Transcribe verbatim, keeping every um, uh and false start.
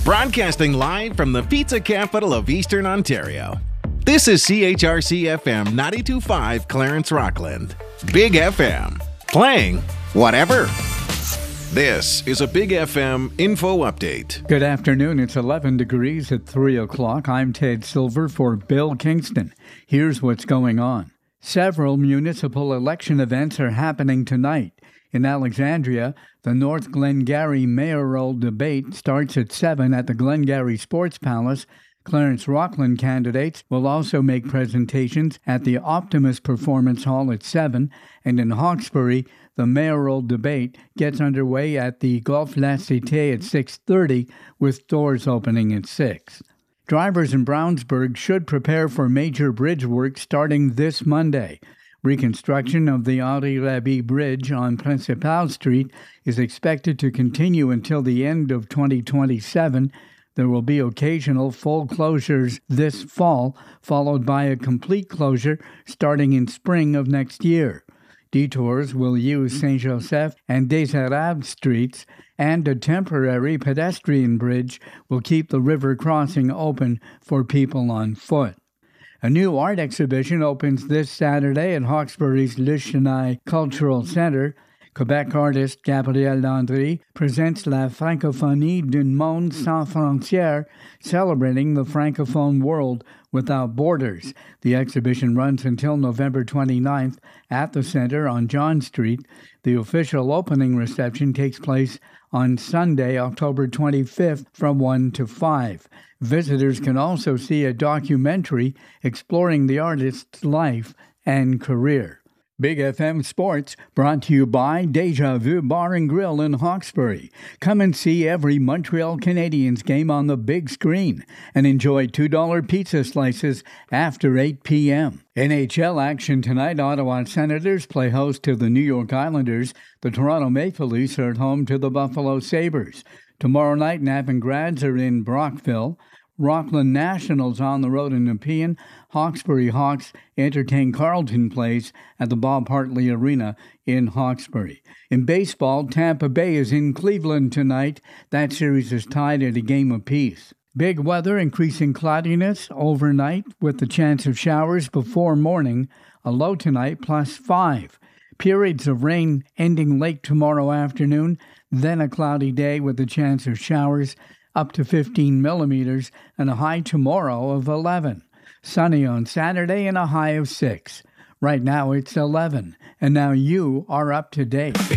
Broadcasting live from the pizza capital of Eastern Ontario. This is C H R C F M ninety-two point five Clarence Rockland. Big F M. Playing whatever. This is a Big F M info update. Good afternoon. It's eleven degrees at three o'clock. I'm Ted Silver for Bill Kingston. Here's what's going on. Several municipal election events are happening tonight. In Alexandria, the North Glengarry mayoral debate starts at seven at the Glengarry Sports Palace. Clarence Rockland candidates will also make presentations at the Optimus Performance Hall at seven, and in Hawkesbury, the mayoral debate gets underway at the Golf La Cité at six thirty, with doors opening at six. Drivers in Brownsburg should prepare for major bridge work starting this Monday. Reconstruction of the Henri Raby Bridge on Principal Street is expected to continue until the end of twenty twenty-seven. There will be occasional full closures this fall, followed by a complete closure starting in spring of next year. Detours will use Saint Joseph and Des Arabes streets, and a temporary pedestrian bridge will keep the river crossing open for people on foot. A new art exhibition opens this Saturday at Hawkesbury's Le Chenaille Cultural Centre. Quebec artist Gabriel Landry presents La Francophonie d'un monde sans frontières, celebrating the Francophone world without borders. The exhibition runs until November twenty-ninth at the Centre on John Street. The official opening reception takes place on Sunday, October twenty-fifth from one to five. Visitors can also see a documentary exploring the artist's life and career. Big F M Sports brought to you by Deja Vu Bar and Grill in Hawkesbury. Come and see every Montreal Canadiens game on the big screen and enjoy two dollar pizza slices after eight p.m. N H L action tonight. Ottawa Senators play host to the New York Islanders. The Toronto Maple Leafs are at home to the Buffalo Sabres. Tomorrow night, Navan Grads are in Brockville. Rockland Nationals on the road in Nepean. Hawkesbury Hawks entertain Carleton Place at the Bob Hartley Arena in Hawkesbury. In baseball, Tampa Bay is in Cleveland tonight. That series is tied at a game apiece. Big weather, increasing cloudiness overnight with the chance of showers before morning. A low tonight, plus five. Periods of rain ending late tomorrow afternoon. Then a cloudy day with the chance of showers up to fifteen millimeters, and a high tomorrow of eleven. Sunny on Saturday and a high of six. Right now it's eleven, and now you are up to date.